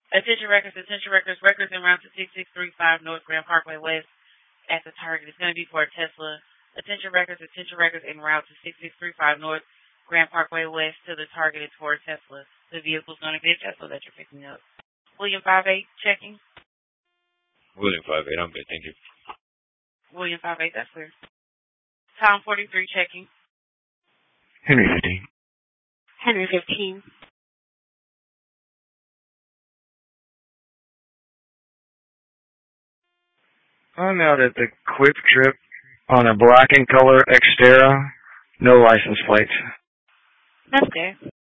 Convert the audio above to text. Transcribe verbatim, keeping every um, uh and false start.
Attention records, attention records, records en route to six six three five North Grand Parkway West at the target. It's going to be for a Tesla. Attention records, attention records en route to six six three five North Grand Parkway West to the target is for a Tesla. The vehicle is going to be a Tesla that you're picking up. William five eight checking. William five eight, I'm good, thank you. William five eight, that's clear. Tom forty-three checking. Henry fifteen. Henry fifteen. I'm out at the Quick Trip on a black and color Xterra, no license plates. That's good.